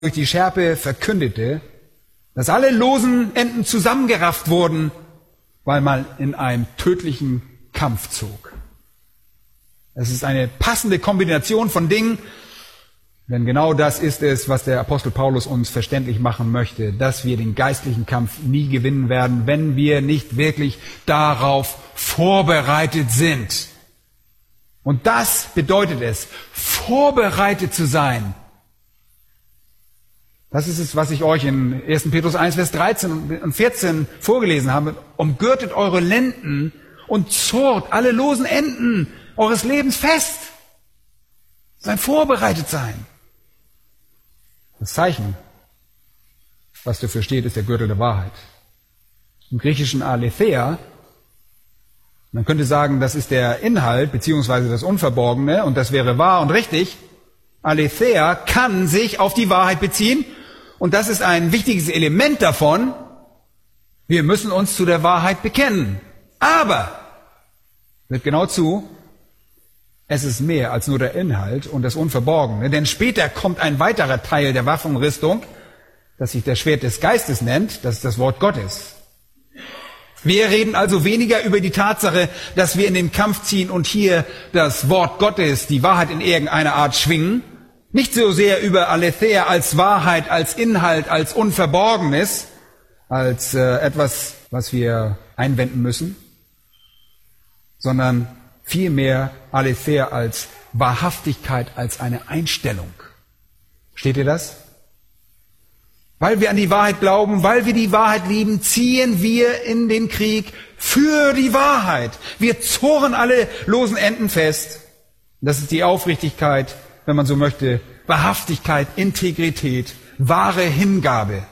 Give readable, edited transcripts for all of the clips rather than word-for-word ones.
durch die Schärpe verkündete, dass alle losen Enden zusammengerafft wurden, weil man in einem tödlichen Kampf zog. Es ist eine passende Kombination von Dingen, denn genau das ist es, was der Apostel Paulus uns verständlich machen möchte, dass wir den geistlichen Kampf nie gewinnen werden, wenn wir nicht wirklich darauf vorbereitet sind. Und das bedeutet es, vorbereitet zu sein. Das ist es, was ich euch in 1. Petrus 1, Vers 13 und 14 vorgelesen habe. Umgürtet eure Lenden und zurrt alle losen Enden eures Lebens fest. Sein vorbereitet sein. Das Zeichen, was dafür steht, ist der Gürtel der Wahrheit. Im griechischen Aletheia, man könnte sagen, das ist der Inhalt beziehungsweise das Unverborgene und das wäre wahr und richtig. Aletheia kann sich auf die Wahrheit beziehen und das ist ein wichtiges Element davon. Wir müssen uns zu der Wahrheit bekennen. Aber, hört genau zu, es ist mehr als nur der Inhalt und das Unverborgene, denn später kommt ein weiterer Teil der Waffenrüstung, das sich das Schwert des Geistes nennt, das ist das Wort Gottes. Wir reden also weniger über die Tatsache, dass wir in den Kampf ziehen und hier das Wort Gottes, die Wahrheit in irgendeiner Art schwingen, nicht so sehr über Aletheia als Wahrheit, als Inhalt, als Unverborgenes, als etwas, was wir einwenden müssen, sondern vielmehr Aletheia als Wahrhaftigkeit, als eine Einstellung. Versteht ihr das? Weil wir an die Wahrheit glauben, weil wir die Wahrheit lieben, ziehen wir in den Krieg für die Wahrheit. Wir zurren alle losen Enden fest. Das ist die Aufrichtigkeit, wenn man so möchte, Wahrhaftigkeit, Integrität, wahre Hingabe.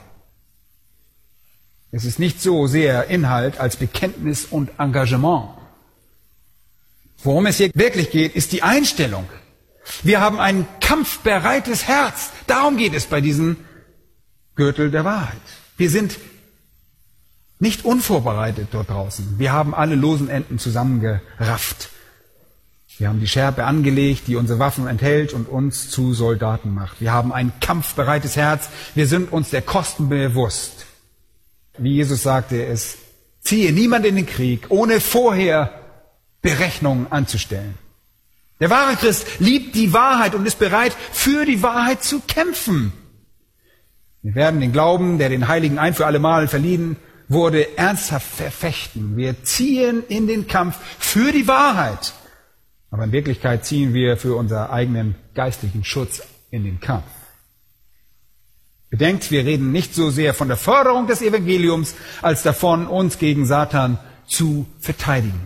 Es ist nicht so sehr Inhalt als Bekenntnis und Engagement. Worum es hier wirklich geht, ist die Einstellung. Wir haben ein kampfbereites Herz. Darum geht es bei diesem Gürtel der Wahrheit. Wir sind nicht unvorbereitet dort draußen. Wir haben alle losen Enden zusammengerafft. Wir haben die Schärpe angelegt, die unsere Waffen enthält und uns zu Soldaten macht. Wir haben ein kampfbereites Herz. Wir sind uns der Kosten bewusst. Wie Jesus sagte, es ziehe niemand in den Krieg, ohne vorher Berechnungen anzustellen. Der wahre Christ liebt die Wahrheit und ist bereit, für die Wahrheit zu kämpfen. Wir werden den Glauben, der den Heiligen ein für alle Mal verliehen wurde, ernsthaft verfechten. Wir ziehen in den Kampf für die Wahrheit. Aber in Wirklichkeit ziehen wir für unseren eigenen geistlichen Schutz in den Kampf. Bedenkt, wir reden nicht so sehr von der Förderung des Evangeliums, als davon, uns gegen Satan zu verteidigen.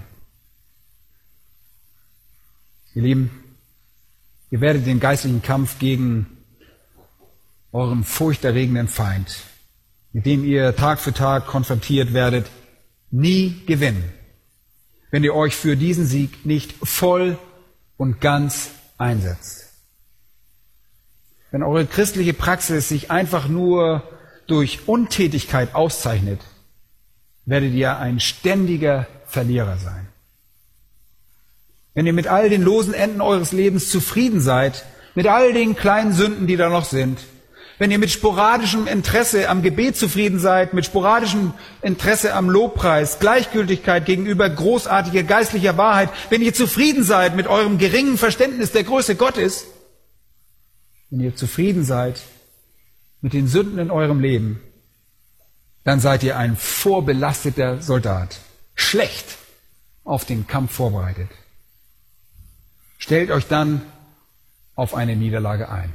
Ihr Lieben, ihr werdet den geistlichen Kampf gegen euren furchterregenden Feind, mit dem ihr Tag für Tag konfrontiert werdet, nie gewinnen, wenn ihr euch für diesen Sieg nicht voll und ganz einsetzt. Wenn eure christliche Praxis sich einfach nur durch Untätigkeit auszeichnet, werdet ihr ein ständiger Verlierer sein. Wenn ihr mit all den losen Enden eures Lebens zufrieden seid, mit all den kleinen Sünden, die da noch sind, wenn ihr mit sporadischem Interesse am Gebet zufrieden seid, mit sporadischem Interesse am Lobpreis, Gleichgültigkeit gegenüber großartiger geistlicher Wahrheit, wenn ihr zufrieden seid mit eurem geringen Verständnis der Größe Gottes, wenn ihr zufrieden seid mit den Sünden in eurem Leben, dann seid ihr ein vorbelasteter Soldat, schlecht auf den Kampf vorbereitet. Stellt euch dann auf eine Niederlage ein.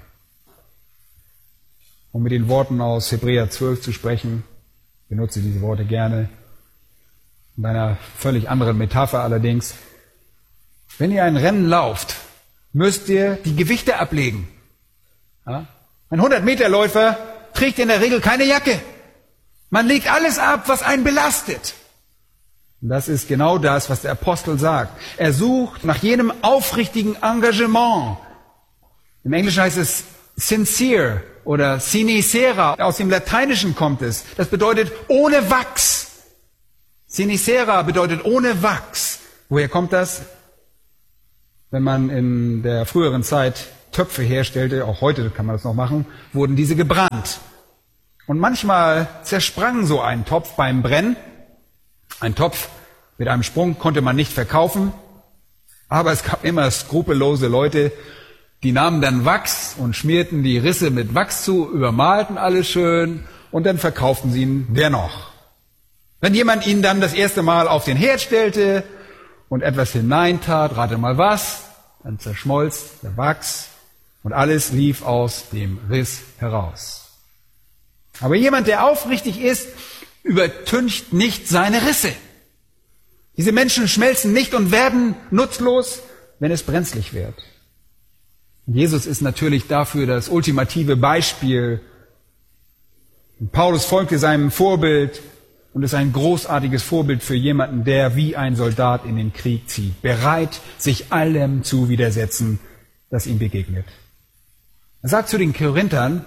Um mit den Worten aus Hebräer 12 zu sprechen, benutze diese Worte gerne, in einer völlig anderen Metapher allerdings. Wenn ihr ein Rennen lauft, müsst ihr die Gewichte ablegen. Ja? Ein 100-Meter-Läufer trägt in der Regel keine Jacke. Man legt alles ab, was einen belastet. Und das ist genau das, was der Apostel sagt. Er sucht nach jenem aufrichtigen Engagement. Im Englischen heißt es sincere oder sincera. Aus dem Lateinischen kommt es. Das bedeutet ohne Wachs. Sincera bedeutet ohne Wachs. Woher kommt das? Wenn man in der früheren Zeit Töpfe herstellte, auch heute kann man das noch machen, wurden diese gebrannt. Und manchmal zersprang so ein Topf beim Brennen. Ein Topf mit einem Sprung konnte man nicht verkaufen, aber es gab immer skrupellose Leute, die nahmen dann Wachs und schmierten die Risse mit Wachs zu, übermalten alles schön und dann verkauften sie ihn dennoch. Wenn jemand ihn dann das erste Mal auf den Herd stellte und etwas hineintat, rate mal was, dann zerschmolz der Wachs und alles lief aus dem Riss heraus. Aber jemand, der aufrichtig ist, übertüncht nicht seine Risse. Diese Menschen schmelzen nicht und werden nutzlos, wenn es brenzlig wird. Und Jesus ist natürlich dafür das ultimative Beispiel. Und Paulus folgte seinem Vorbild und ist ein großartiges Vorbild für jemanden, der wie ein Soldat in den Krieg zieht, bereit, sich allem zu widersetzen, das ihm begegnet. Er sagt zu den Korinthern,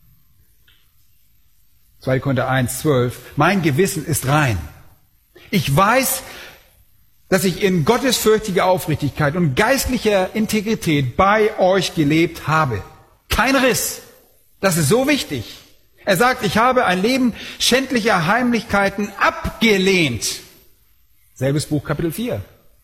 2. Korinther 1,12, mein Gewissen ist rein. Ich weiß, dass ich in gottesfürchtiger Aufrichtigkeit und geistlicher Integrität bei euch gelebt habe. Kein Riss. Das ist so wichtig. Er sagt, ich habe ein Leben schändlicher Heimlichkeiten abgelehnt. Selbes Buch, Kapitel 4.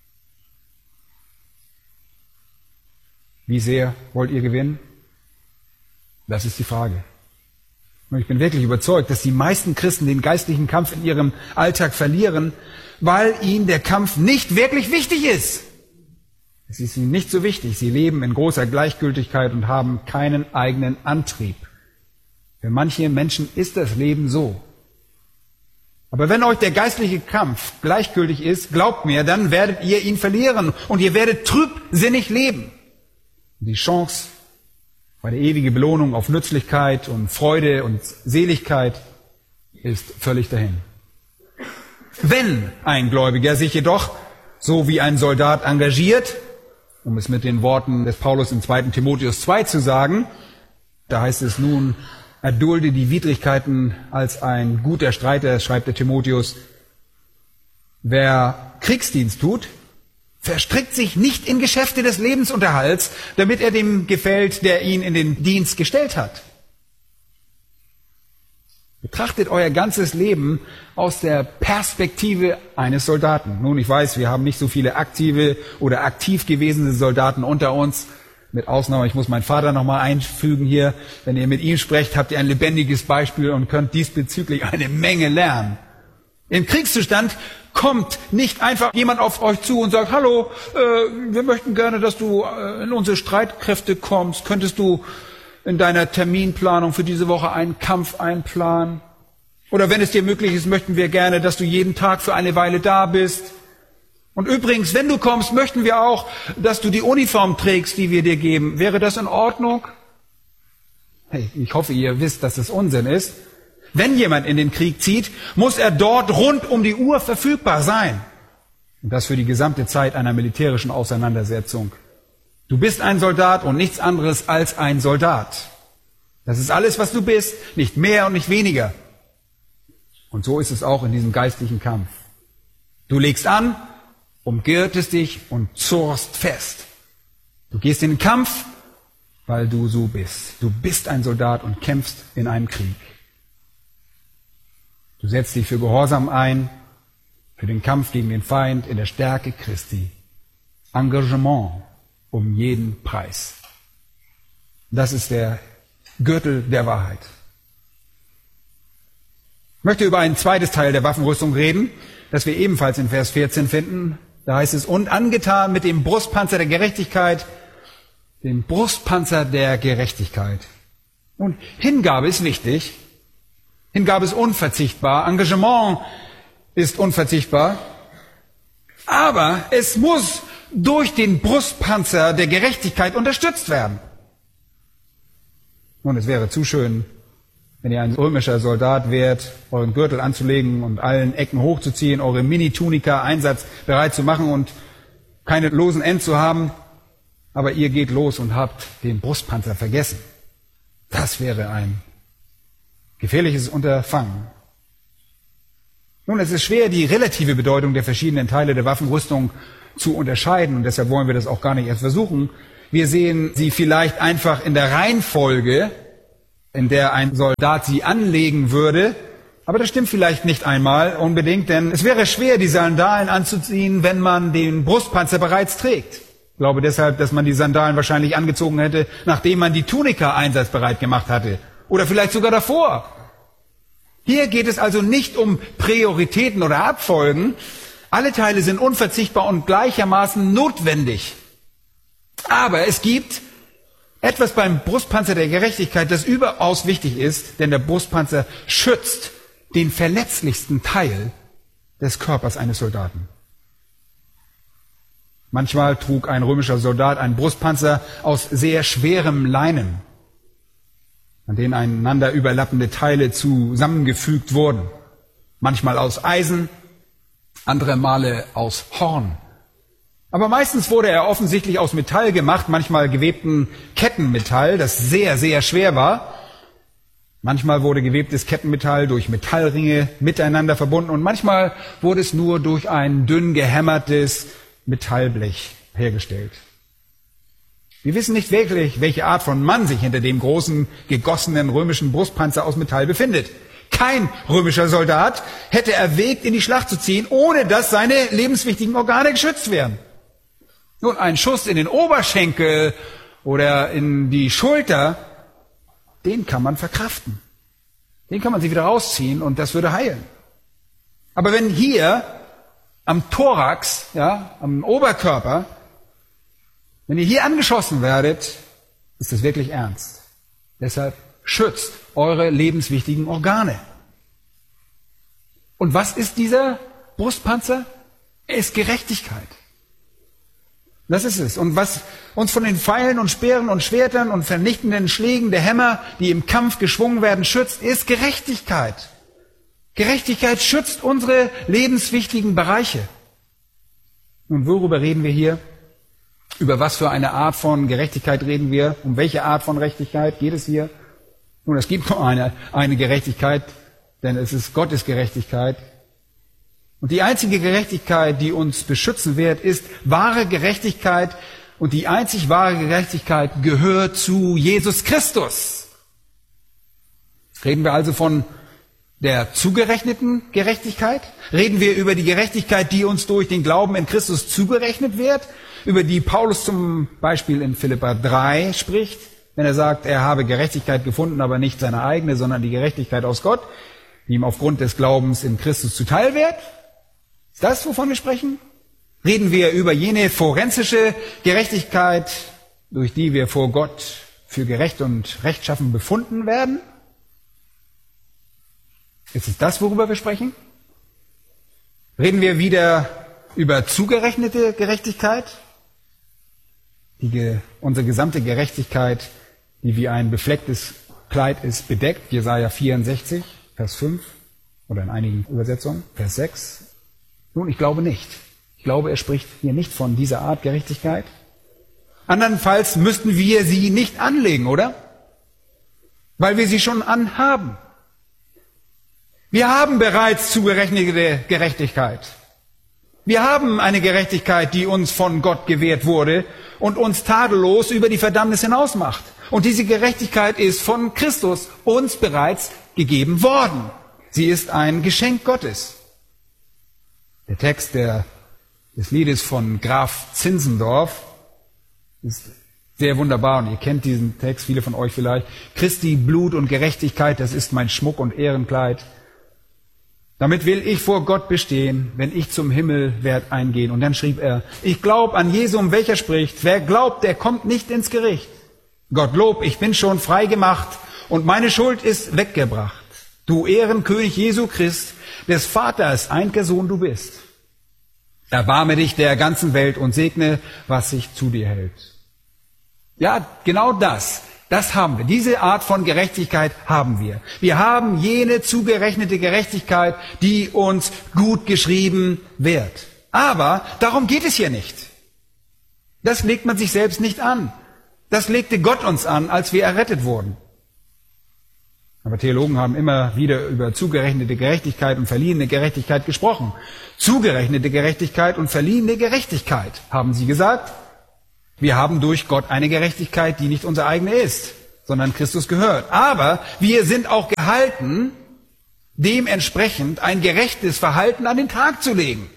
Wie sehr wollt ihr gewinnen? Das ist die Frage. Und ich bin wirklich überzeugt, dass die meisten Christen den geistlichen Kampf in ihrem Alltag verlieren, weil ihnen der Kampf nicht wirklich wichtig ist. Es ist ihnen nicht so wichtig. Sie leben in großer Gleichgültigkeit und haben keinen eigenen Antrieb. Für manche Menschen ist das Leben so. Aber wenn euch der geistliche Kampf gleichgültig ist, glaubt mir, dann werdet ihr ihn verlieren und ihr werdet trübsinnig leben. Die Chance bei der ewigen Belohnung auf Nützlichkeit und Freude und Seligkeit ist völlig dahin. Wenn ein Gläubiger sich jedoch so wie ein Soldat engagiert, um es mit den Worten des Paulus in 2. Timotheus 2 zu sagen, da heißt es nun, erdulde die Widrigkeiten als ein guter Streiter, schreibt der Timotheus. Wer Kriegsdienst tut, verstrickt sich nicht in Geschäfte des Lebensunterhalts, damit er dem gefällt, der ihn in den Dienst gestellt hat. Betrachtet euer ganzes Leben aus der Perspektive eines Soldaten. Nun, ich weiß, wir haben nicht so viele aktive oder aktiv gewesene Soldaten unter uns. Mit Ausnahme, ich muss meinen Vater nochmal einfügen hier. Wenn ihr mit ihm sprecht, habt ihr ein lebendiges Beispiel und könnt diesbezüglich eine Menge lernen. Im Kriegszustand kommt nicht einfach jemand auf euch zu und sagt, hallo, wir möchten gerne, dass du in unsere Streitkräfte kommst. Könntest du in deiner Terminplanung für diese Woche einen Kampf einplanen? Oder wenn es dir möglich ist, möchten wir gerne, dass du jeden Tag für eine Weile da bist. Und übrigens, wenn du kommst, möchten wir auch, dass du die Uniform trägst, die wir dir geben. Wäre das in Ordnung? Hey, ich hoffe, ihr wisst, dass das Unsinn ist. Wenn jemand in den Krieg zieht, muss er dort rund um die Uhr verfügbar sein. Und das für die gesamte Zeit einer militärischen Auseinandersetzung. Du bist ein Soldat und nichts anderes als ein Soldat. Das ist alles, was du bist, nicht mehr und nicht weniger. Und so ist es auch in diesem geistlichen Kampf. Du legst an, umgürtest dich und zurrst fest. Du gehst in den Kampf, weil du so bist. Du bist ein Soldat und kämpfst in einem Krieg. Du setzt dich für Gehorsam ein, für den Kampf gegen den Feind in der Stärke Christi. Engagement um jeden Preis. Das ist der Gürtel der Wahrheit. Ich möchte über ein zweites Teil der Waffenrüstung reden, das wir ebenfalls in Vers 14 finden. Da heißt es, und angetan mit dem Brustpanzer der Gerechtigkeit, dem Brustpanzer der Gerechtigkeit. Und Hingabe ist wichtig. Hingabe ist unverzichtbar. Engagement ist unverzichtbar. Aber es muss durch den Brustpanzer der Gerechtigkeit unterstützt werden. Nun, es wäre zu schön, wenn ihr ein römischer Soldat wärt, euren Gürtel anzulegen und allen Ecken hochzuziehen, eure Mini-Tunika einsatzbereit zu machen und keine losen Enden zu haben. Aber ihr geht los und habt den Brustpanzer vergessen. Das wäre ein gefährliches Unterfangen. Nun, es ist schwer, die relative Bedeutung der verschiedenen Teile der Waffenrüstung zu unterscheiden und deshalb wollen wir das auch gar nicht erst versuchen. Wir sehen sie vielleicht einfach in der Reihenfolge, in der ein Soldat sie anlegen würde. Aber das stimmt vielleicht nicht einmal unbedingt, denn es wäre schwer, die Sandalen anzuziehen, wenn man den Brustpanzer bereits trägt. Ich glaube deshalb, dass man die Sandalen wahrscheinlich angezogen hätte, nachdem man die Tunika einsatzbereit gemacht hatte. Oder vielleicht sogar davor. Hier geht es also nicht um Prioritäten oder Abfolgen. Alle Teile sind unverzichtbar und gleichermaßen notwendig. Aber es gibt etwas beim Brustpanzer der Gerechtigkeit, das überaus wichtig ist, denn der Brustpanzer schützt den verletzlichsten Teil des Körpers eines Soldaten. Manchmal trug ein römischer Soldat einen Brustpanzer aus sehr schwerem Leinen, an den einander überlappende Teile zusammengefügt wurden. Manchmal aus Eisen, andere Male aus Horn. Aber meistens wurde er offensichtlich aus Metall gemacht, manchmal gewebten Kettenmetall, das sehr, sehr schwer war. Manchmal wurde gewebtes Kettenmetall durch Metallringe miteinander verbunden und manchmal wurde es nur durch ein dünn gehämmertes Metallblech hergestellt. Wir wissen nicht wirklich, welche Art von Mann sich hinter dem großen, gegossenen römischen Brustpanzer aus Metall befindet. Kein römischer Soldat hätte erwägt, in die Schlacht zu ziehen, ohne dass seine lebenswichtigen Organe geschützt wären. Nun, ein Schuss in den Oberschenkel oder in die Schulter, den kann man verkraften. Den kann man sich wieder rausziehen und das würde heilen. Aber wenn hier am Thorax, ja, am Oberkörper, wenn ihr hier angeschossen werdet, ist das wirklich ernst. Deshalb schützt eure lebenswichtigen Organe. Und was ist dieser Brustpanzer? Er ist Gerechtigkeit. Das ist es. Und was uns von den Pfeilen und Speeren und Schwertern und vernichtenden Schlägen der Hämmer, die im Kampf geschwungen werden, schützt, ist Gerechtigkeit. Gerechtigkeit schützt unsere lebenswichtigen Bereiche. Und worüber reden wir hier? Über was für eine Art von Gerechtigkeit reden wir? Um welche Art von Gerechtigkeit geht es hier? Nun, es gibt nur eine Gerechtigkeit, denn es ist Gottes Gerechtigkeit. Und die einzige Gerechtigkeit, die uns beschützen wird, ist wahre Gerechtigkeit. Und die einzig wahre Gerechtigkeit gehört zu Jesus Christus. Reden wir also von der zugerechneten Gerechtigkeit? Reden wir über die Gerechtigkeit, die uns durch den Glauben in Christus zugerechnet wird? Über die Paulus zum Beispiel in Philipper 3 spricht, wenn er sagt, er habe Gerechtigkeit gefunden, aber nicht seine eigene, sondern die Gerechtigkeit aus Gott, die ihm aufgrund des Glaubens in Christus zuteil wird? Ist das, wovon wir sprechen? Reden wir über jene forensische Gerechtigkeit, durch die wir vor Gott für gerecht und rechtschaffen befunden werden? Ist es das, worüber wir sprechen? Reden wir wieder über zugerechnete Gerechtigkeit? Unsere gesamte Gerechtigkeit, die wie ein beflecktes Kleid ist, bedeckt. Jesaja 64, Vers 5 oder in einigen Übersetzungen, Vers 6. Nun, ich glaube nicht. Ich glaube, er spricht hier nicht von dieser Art Gerechtigkeit. Andernfalls müssten wir sie nicht anlegen, oder? Weil wir sie schon anhaben. Wir haben bereits zugerechnete Gerechtigkeit. Wir haben eine Gerechtigkeit, die uns von Gott gewährt wurde und uns tadellos über die Verdammnis hinaus macht. Und diese Gerechtigkeit ist von Christus uns bereits gegeben worden. Sie ist ein Geschenk Gottes. Der Text des Liedes von Graf Zinzendorf ist sehr wunderbar und ihr kennt diesen Text, viele von euch vielleicht. Christi Blut und Gerechtigkeit, das ist mein Schmuck und Ehrenkleid. Damit will ich vor Gott bestehen, wenn ich zum Himmel werd eingehen. Und dann schrieb er, ich glaub an Jesum, welcher spricht, wer glaubt, der kommt nicht ins Gericht. Gottlob, ich bin schon frei gemacht und meine Schuld ist weggebracht. Du Ehrenkönig Jesu Christ, des Vaters einziger Sohn du bist. Erbarme dich der ganzen Welt und segne, was sich zu dir hält. Ja, genau das haben wir. Diese Art von Gerechtigkeit haben wir. Wir haben jene zugerechnete Gerechtigkeit, die uns gut geschrieben wird. Aber darum geht es hier nicht. Das legt man sich selbst nicht an. Das legte Gott uns an, als wir errettet wurden. Aber Theologen haben immer wieder über zugerechnete Gerechtigkeit und verliehene Gerechtigkeit gesprochen. Zugerechnete Gerechtigkeit und verliehene Gerechtigkeit, haben sie gesagt. Wir haben durch Gott eine Gerechtigkeit, die nicht unsere eigene ist, sondern Christus gehört. Aber wir sind auch gehalten, dementsprechend ein gerechtes Verhalten an den Tag zu legen.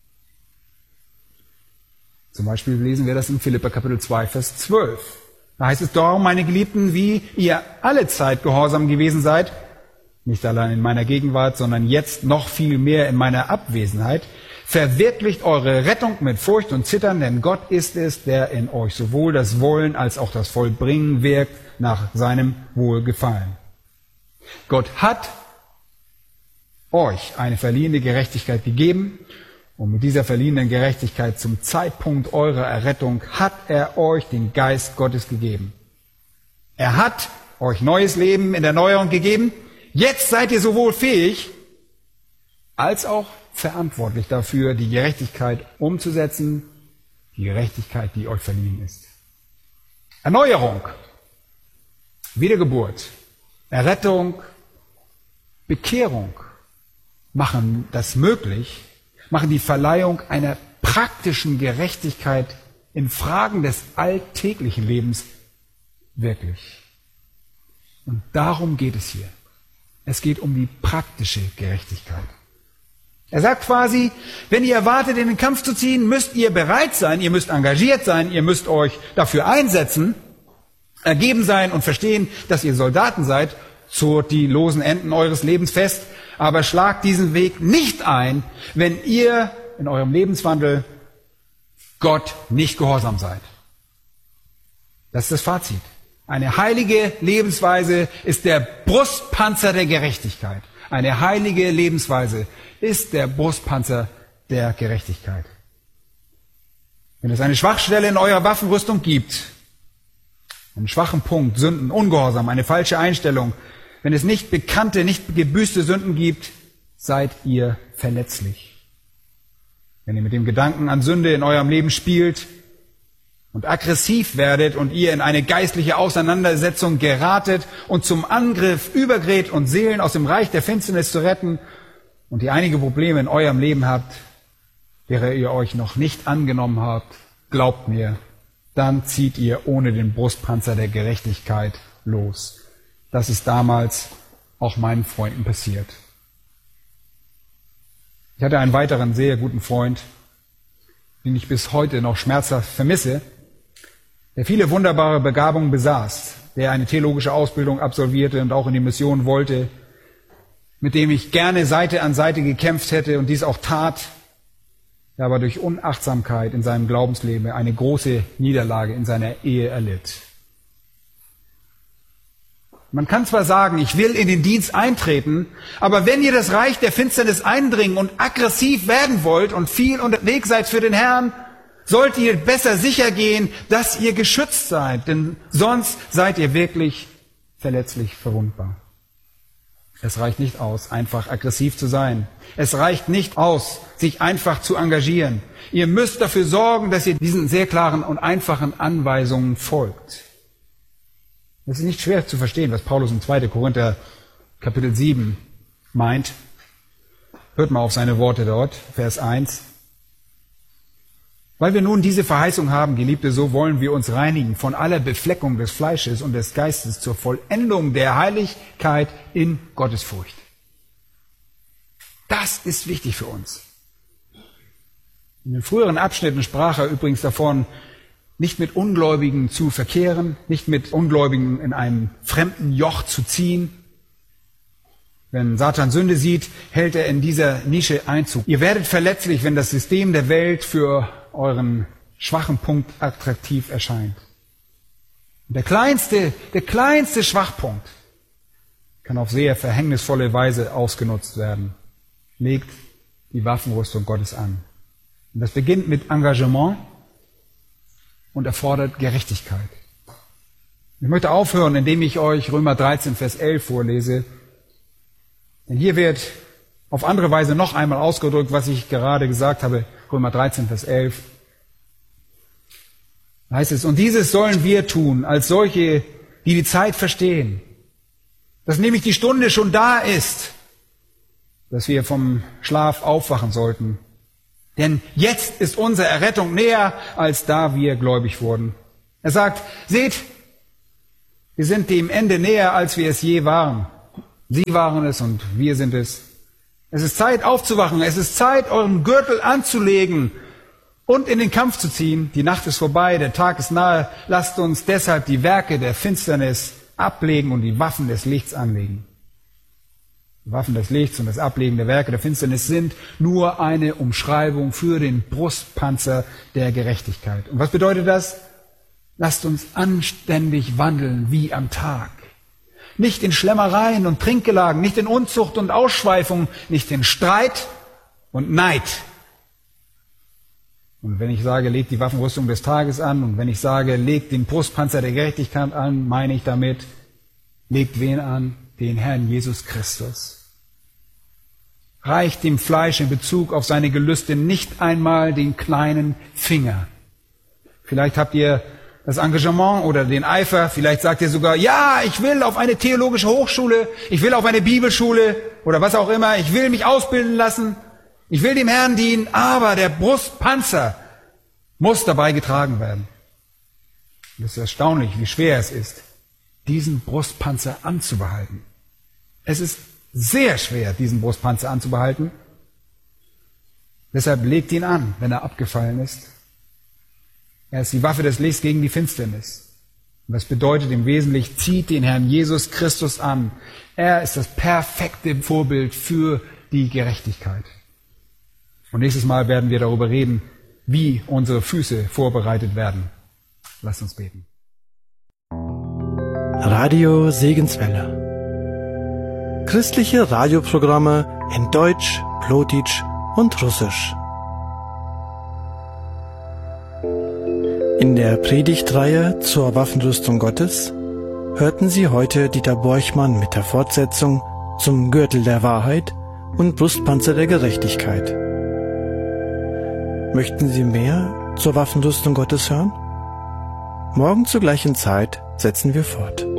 Zum Beispiel lesen wir das in Philipper Kapitel 2, Vers 12. Da heißt es: Darum, meine Geliebten, wie ihr alle Zeit gehorsam gewesen seid, nicht allein in meiner Gegenwart, sondern jetzt noch viel mehr in meiner Abwesenheit, verwirklicht eure Rettung mit Furcht und Zittern, denn Gott ist es, der in euch sowohl das Wollen als auch das Vollbringen wirkt nach seinem Wohlgefallen. Gott hat euch eine verliehene Gerechtigkeit gegeben, und mit dieser verliehenen Gerechtigkeit zum Zeitpunkt eurer Errettung hat er euch den Geist Gottes gegeben. Er hat euch neues Leben in der Erneuerung gegeben. Jetzt seid ihr sowohl fähig als auch verantwortlich dafür, die Gerechtigkeit umzusetzen, die Gerechtigkeit, die euch verliehen ist. Erneuerung, Wiedergeburt, Errettung, Bekehrung machen das möglich, machen die Verleihung einer praktischen Gerechtigkeit in Fragen des alltäglichen Lebens wirklich. Und darum geht es hier. Es geht um die praktische Gerechtigkeit. Er sagt quasi, wenn ihr erwartet, in den Kampf zu ziehen, müsst ihr bereit sein, ihr müsst engagiert sein, ihr müsst euch dafür einsetzen, ergeben sein und verstehen, dass ihr Soldaten seid, zurrt die losen Enden eures Lebens fest, aber schlagt diesen Weg nicht ein, wenn ihr in eurem Lebenswandel Gott nicht gehorsam seid. Das ist das Fazit. Eine heilige Lebensweise ist der Brustpanzer der Gerechtigkeit. Eine heilige Lebensweise ist der Brustpanzer der Gerechtigkeit. Wenn es eine Schwachstelle in eurer Waffenrüstung gibt, einen schwachen Punkt, Sünden, Ungehorsam, eine falsche Einstellung, wenn es nicht bekannte, nicht gebüßte Sünden gibt, seid ihr verletzlich. Wenn ihr mit dem Gedanken an Sünde in eurem Leben spielt und aggressiv werdet und ihr in eine geistliche Auseinandersetzung geratet und zum Angriff übergeht und Seelen aus dem Reich der Finsternis zu retten und ihr einige Probleme in eurem Leben habt, derer ihr euch noch nicht angenommen habt, glaubt mir, dann zieht ihr ohne den Brustpanzer der Gerechtigkeit los. Das ist damals auch meinen Freunden passiert. Ich hatte einen weiteren sehr guten Freund, den ich bis heute noch schmerzhaft vermisse, der viele wunderbare Begabungen besaß, der eine theologische Ausbildung absolvierte und auch in die Mission wollte, mit dem ich gerne Seite an Seite gekämpft hätte und dies auch tat, der aber durch Unachtsamkeit in seinem Glaubensleben eine große Niederlage in seiner Ehe erlitt. Man kann zwar sagen, ich will in den Dienst eintreten, aber wenn ihr das Reich der Finsternis eindringen und aggressiv werden wollt und viel unterwegs seid für den Herrn, sollt ihr besser sicher gehen, dass ihr geschützt seid, denn sonst seid ihr wirklich verletzlich verwundbar. Es reicht nicht aus, einfach aggressiv zu sein. Es reicht nicht aus, sich einfach zu engagieren. Ihr müsst dafür sorgen, dass ihr diesen sehr klaren und einfachen Anweisungen folgt. Es ist nicht schwer zu verstehen, was Paulus in 2. Korinther Kapitel 7 meint. Hört mal auf seine Worte dort, Vers 1. Weil wir nun diese Verheißung haben, Geliebte, so wollen wir uns reinigen von aller Befleckung des Fleisches und des Geistes zur Vollendung der Heiligkeit in Gottesfurcht. Das ist wichtig für uns. In den früheren Abschnitten sprach er übrigens davon, nicht mit Ungläubigen zu verkehren, nicht mit Ungläubigen in einem fremden Joch zu ziehen. Wenn Satan Sünde sieht, hält er in dieser Nische Einzug. Ihr werdet verletzlich, wenn das System der Welt für euren schwachen Punkt attraktiv erscheint. Der kleinste Schwachpunkt kann auf sehr verhängnisvolle Weise ausgenutzt werden. Legt die Waffenrüstung Gottes an. Und das beginnt mit Engagement und erfordert Gerechtigkeit. Ich möchte aufhören, indem ich euch Römer 13, Vers 11 vorlese. Denn hier wird auf andere Weise noch einmal ausgedrückt, was ich gerade gesagt habe. Römer 13, Vers 11. Da heißt es, und dieses sollen wir tun, als solche, die die Zeit verstehen. Dass nämlich die Stunde schon da ist, dass wir vom Schlaf aufwachen sollten Denn jetzt ist unsere Errettung näher, als da wir gläubig wurden. Er sagt, seht, wir sind dem Ende näher, als wir es je waren. Sie waren es und wir sind es. Es ist Zeit aufzuwachen. Es ist Zeit, euren Gürtel anzulegen und in den Kampf zu ziehen. Die Nacht ist vorbei, der Tag ist nahe. Lasst uns deshalb die Werke der Finsternis ablegen und die Waffen des Lichts anlegen. Die Waffen des Lichts und das Ablegen der Werke der Finsternis sind nur eine Umschreibung für den Brustpanzer der Gerechtigkeit. Und was bedeutet das? Lasst uns anständig wandeln wie am Tag. Nicht in Schlemmereien und Trinkgelagen, nicht in Unzucht und Ausschweifung, nicht in Streit und Neid. Und wenn ich sage, legt die Waffenrüstung des Tages an, und wenn ich sage, legt den Brustpanzer der Gerechtigkeit an, meine ich damit, legt wen an? Den Herrn Jesus Christus. Reicht dem Fleisch in Bezug auf seine Gelüste nicht einmal den kleinen Finger. Vielleicht habt ihr das Engagement oder den Eifer, vielleicht sagt ihr sogar, ja, ich will auf eine theologische Hochschule, ich will auf eine Bibelschule oder was auch immer, ich will mich ausbilden lassen, ich will dem Herrn dienen, aber der Brustpanzer muss dabei getragen werden. Es ist erstaunlich, wie schwer es ist, diesen Brustpanzer anzubehalten. Es ist sehr schwer, diesen Brustpanzer anzubehalten. Deshalb legt ihn an, wenn er abgefallen ist. Er ist die Waffe des Lichts gegen die Finsternis. Und das bedeutet im Wesentlichen, zieht den Herrn Jesus Christus an. Er ist das perfekte Vorbild für die Gerechtigkeit. Und nächstes Mal werden wir darüber reden, wie unsere Füße vorbereitet werden. Lasst uns beten. Radio Segenswelle. Christliche Radioprogramme in Deutsch, Plotitsch und Russisch. In der Predigtreihe zur Waffenrüstung Gottes hörten Sie heute Dieter Borchmann mit der Fortsetzung zum Gürtel der Wahrheit und Brustpanzer der Gerechtigkeit. Möchten Sie mehr zur Waffenrüstung Gottes hören? Morgen zur gleichen Zeit setzen wir fort.